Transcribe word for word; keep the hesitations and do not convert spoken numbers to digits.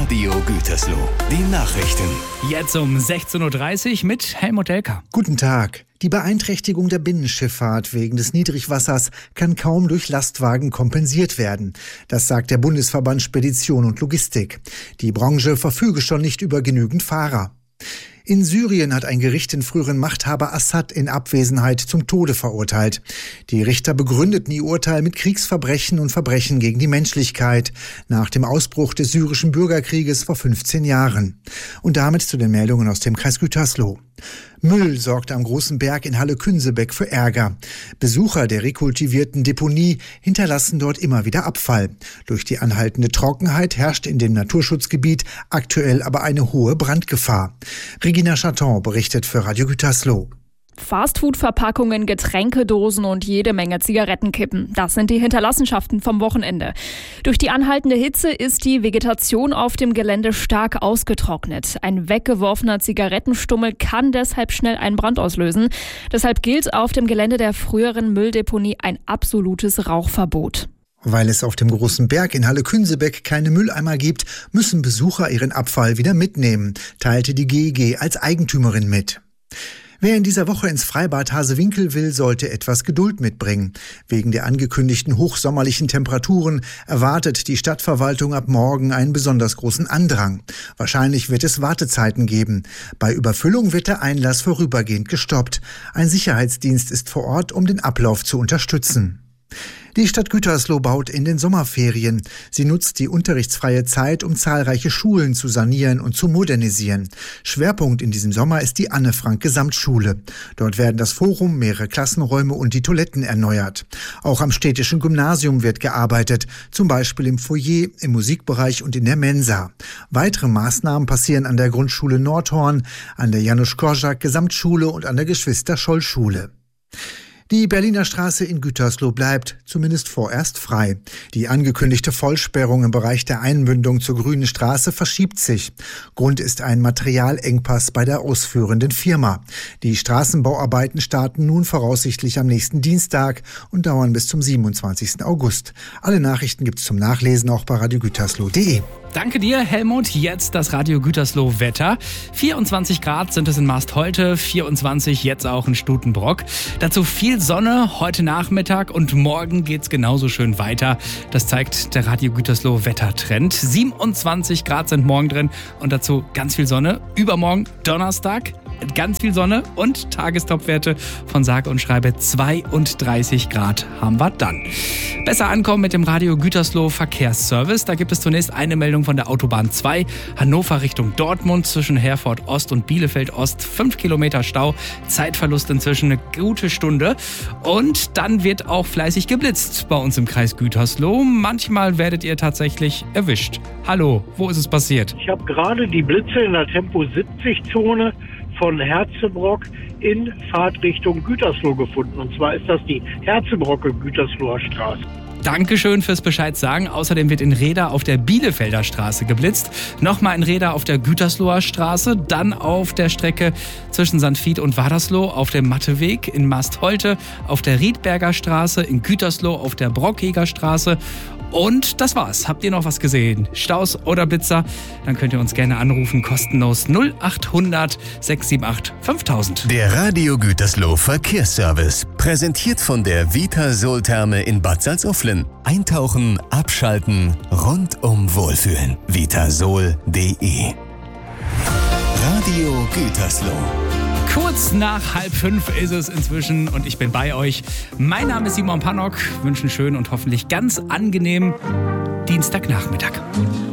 Radio Gütersloh. Die Nachrichten. Jetzt um sechzehn Uhr dreißig mit Helmut Delker. Guten Tag. Die Beeinträchtigung der Binnenschifffahrt wegen des Niedrigwassers kann kaum durch Lastwagen kompensiert werden. Das sagt der Bundesverband Spedition und Logistik. Die Branche verfüge schon nicht über genügend Fahrer. In Syrien hat ein Gericht den früheren Machthaber Assad in Abwesenheit zum Tode verurteilt. Die Richter begründeten ihr Urteil mit Kriegsverbrechen und Verbrechen gegen die Menschlichkeit nach dem Ausbruch des syrischen Bürgerkrieges vor fünfzehn Jahren. Und damit zu den Meldungen aus dem Kreis Gütersloh. Müll sorgte am Großen Berg in Halle-Künsebeck für Ärger. Besucher der rekultivierten Deponie hinterlassen dort immer wieder Abfall. Durch die anhaltende Trockenheit herrscht in dem Naturschutzgebiet aktuell aber eine hohe Brandgefahr. Regina Chaton berichtet für Radio Gütersloh. Fastfood-Verpackungen, Getränkedosen und jede Menge Zigarettenkippen. Das sind die Hinterlassenschaften vom Wochenende. Durch die anhaltende Hitze ist die Vegetation auf dem Gelände stark ausgetrocknet. Ein weggeworfener Zigarettenstummel kann deshalb schnell einen Brand auslösen. Deshalb gilt auf dem Gelände der früheren Mülldeponie ein absolutes Rauchverbot. Weil es auf dem Großen Berg in Halle-Künsebeck keine Mülleimer gibt, müssen Besucher ihren Abfall wieder mitnehmen, teilte die G E G als Eigentümerin mit. Wer in dieser Woche ins Freibad Hasewinkel will, sollte etwas Geduld mitbringen. Wegen der angekündigten hochsommerlichen Temperaturen erwartet die Stadtverwaltung ab morgen einen besonders großen Andrang. Wahrscheinlich wird es Wartezeiten geben. Bei Überfüllung wird der Einlass vorübergehend gestoppt. Ein Sicherheitsdienst ist vor Ort, um den Ablauf zu unterstützen. Die Stadt Gütersloh baut in den Sommerferien. Sie nutzt die unterrichtsfreie Zeit, um zahlreiche Schulen zu sanieren und zu modernisieren. Schwerpunkt in diesem Sommer ist die Anne-Frank-Gesamtschule. Dort werden das Forum, mehrere Klassenräume und die Toiletten erneuert. Auch am städtischen Gymnasium wird gearbeitet, zum Beispiel im Foyer, im Musikbereich und in der Mensa. Weitere Maßnahmen passieren an der Grundschule Nordhorn, an der Janusz-Korczak-Gesamtschule und an der Geschwister-Scholl-Schule. Die Berliner Straße in Gütersloh bleibt zumindest vorerst frei. Die angekündigte Vollsperrung im Bereich der Einmündung zur Grünen Straße verschiebt sich. Grund ist ein Materialengpass bei der ausführenden Firma. Die Straßenbauarbeiten starten nun voraussichtlich am nächsten Dienstag und dauern bis zum siebenundzwanzigsten August. Alle Nachrichten gibt's zum Nachlesen auch bei radio gütersloh punkt de. Danke dir, Helmut. Jetzt das Radio Gütersloh Wetter. vierundzwanzig Grad sind es in Marstholte, vierundzwanzig jetzt auch in Stutenbrock. Dazu viel Sonne heute Nachmittag und morgen geht's genauso schön weiter. Das zeigt der Radio Gütersloh Wettertrend. siebenundzwanzig Grad sind morgen drin und dazu ganz viel Sonne. Übermorgen Donnerstag ganz viel Sonne und Tagestopwerte von sage und schreibe zweiunddreißig Grad haben wir dann. Besser ankommen mit dem Radio Gütersloh Verkehrsservice. Da gibt es zunächst eine Meldung von der Autobahn zwei, Hannover Richtung Dortmund zwischen Herford Ost und Bielefeld Ost. Fünf Kilometer Stau, Zeitverlust inzwischen eine gute Stunde. Und dann wird auch fleißig geblitzt bei uns im Kreis Gütersloh. Manchmal werdet ihr tatsächlich erwischt. Hallo, wo ist es passiert? Ich habe gerade die Blitze in der Tempo siebzig Zone von Herzebrock in Fahrtrichtung Gütersloh gefunden. Und zwar ist das die Herzebrocke-Gütersloher Straße. Dankeschön fürs Bescheid sagen. Außerdem wird in Reda auf der Bielefelder Straße geblitzt. Nochmal in Reda auf der Gütersloher Straße. Dann auf der Strecke zwischen Sankt Vith und Wadersloh auf dem Matteweg. In Marstholte auf der Riedberger Straße. In Gütersloh auf der Brockeger Straße. Und das war's. Habt ihr noch was gesehen? Staus oder Blitzer? Dann könnt ihr uns gerne anrufen. Kostenlos null acht hundert sechs sieben acht fünftausend. Der Radio Gütersloh Verkehrsservice. Präsentiert von der Vitasol-Therme in Bad Salzuflen. Eintauchen, abschalten, rundum wohlfühlen. vitasol punkt de. Radio Gütersloh. Kurz nach halb fünf ist es inzwischen und ich bin bei euch. Mein Name ist Simon Pannock. Wünsche einen schönen und hoffentlich ganz angenehmen Dienstagnachmittag.